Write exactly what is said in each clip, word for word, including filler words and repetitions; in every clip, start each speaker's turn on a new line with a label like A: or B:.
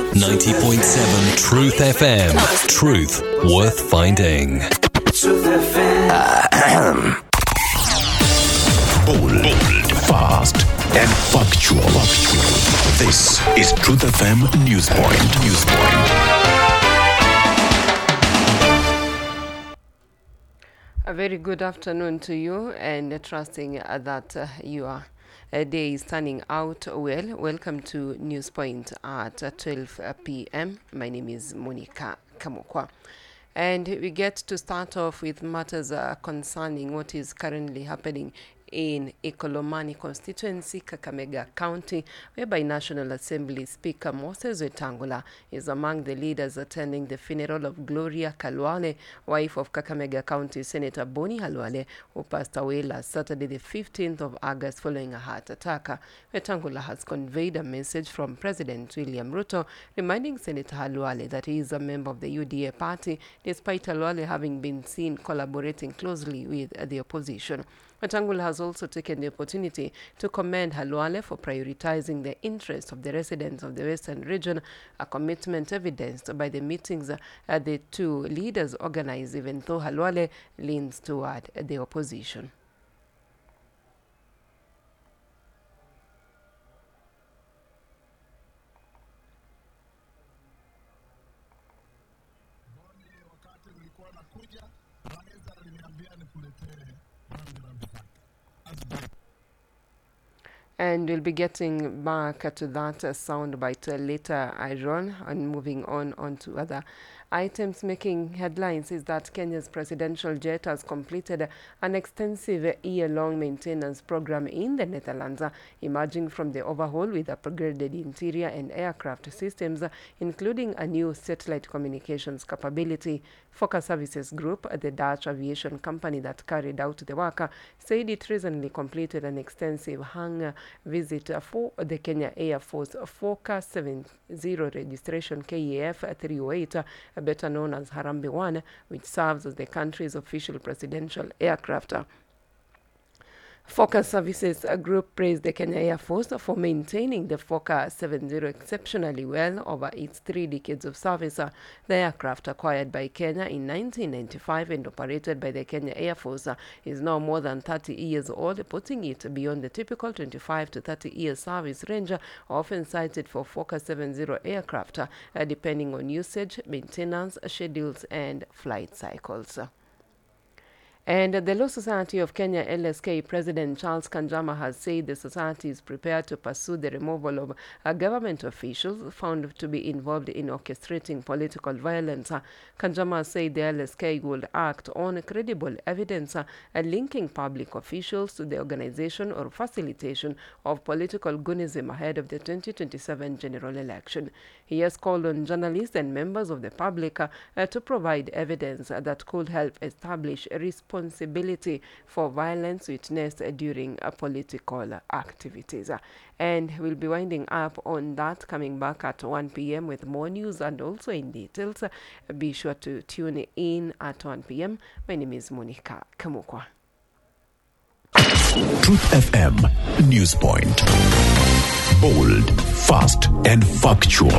A: ninety point seven Truth F M. Truth worth finding.
B: Truth F M.
C: Bold, bold, fast, and factual. This is Truth F M Newspoint. Newspoint.
D: A very good afternoon to you, and trusting uh, that uh, your uh, day is turning out well. Welcome to Newspoint at uh, twelve p.m. My name is Monica Kamokwa. And we get to start off with matters uh, concerning what is currently happening in Ikolomani constituency, Kakamega County, whereby National Assembly Speaker Moses Wetangula is among the leaders attending the funeral of Gloria Khalwale, wife of Kakamega County Senator Boni Khalwale, who passed away last Saturday, the fifteenth of August, following a heart attack. Wetangula has conveyed a message from President William Ruto, reminding Senator Khalwale that he is a member of the U D A party, despite Khalwale having been seen collaborating closely with uh, the opposition. Wetangula has also taken the opportunity to commend Khalwale for prioritizing the interests of the residents of the Western region, a commitment evidenced by the meetings uh, the two leaders organized, even though Khalwale leans toward the opposition. And we'll be getting back to that uh, soundbite uh, later, Iron, and moving on, on to other items making headlines is that Kenya's presidential jet has completed an extensive year-long maintenance program in the Netherlands, uh, emerging from the overhaul with upgraded interior and aircraft systems, uh, including a new satellite communications capability. Fokker Services Group, the Dutch aviation company that carried out the work, uh, said it recently completed an extensive hangar visit uh, for the Kenya Air Force Fokker seventy registration K E F three oh eight, uh, better known as Harambee one, which serves as the country's official presidential aircraft. Fokker Services Group praised the Kenya Air Force for maintaining the Fokker seventy exceptionally well over its three decades of service. The aircraft, acquired by Kenya in nineteen ninety-five and operated by the Kenya Air Force, is now more than thirty years old, putting it beyond the typical twenty-five to thirty year service range often cited for Fokker seventy aircraft, uh, depending on usage, maintenance, schedules, and flight cycles. And the Law Society of Kenya, L S K, President Charles Kanjama has said the society is prepared to pursue the removal of uh, government officials found to be involved in orchestrating political violence. Uh, Kanjama said the L S K will act on credible evidence uh, linking public officials to the organization or facilitation of political goonism ahead of the twenty twenty-seven general election. He has called on journalists and members of the public uh, uh, to provide evidence uh, that could help establish a responsibility for violence witnessed uh, during uh, political uh, activities. Uh, and we'll be winding up on that, coming back at one p.m. with more news and also in details. Uh, be sure to tune in at one p.m. My name is Monica Kamokwa.
C: Truth F M Newspoint. Bold, fast, and factual.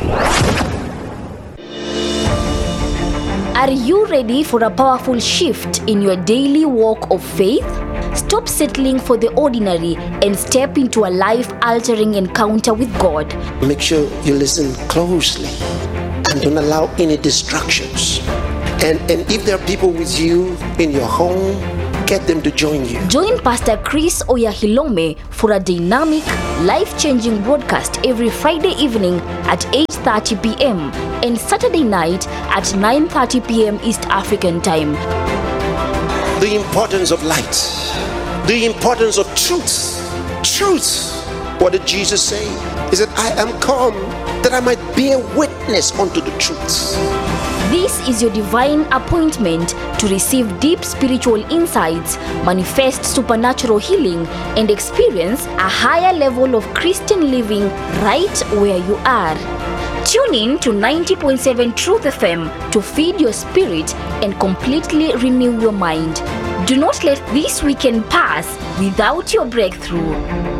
E: Are you ready for a powerful shift in your daily walk of faith? Stop settling for the ordinary and step into a life-altering encounter with God.
F: Make sure you listen closely and don't allow any distractions. And, and if there are people with you in your home, get them to join you.
E: Join Pastor Chris Oyahilome for a dynamic, life-changing broadcast every Friday evening at eight thirty p.m. and Saturday night at nine thirty p.m. East African time.
F: The importance of light. The importance of truth. Truth. What did Jesus say? He said, I am come that I might bear witness unto the truth.
E: This is your divine appointment to receive deep spiritual insights, manifest supernatural healing, and experience a higher level of Christian living right where you are. Tune in to ninety point seven Truth F M to feed your spirit and completely renew your mind. Do not let this weekend pass without your breakthrough.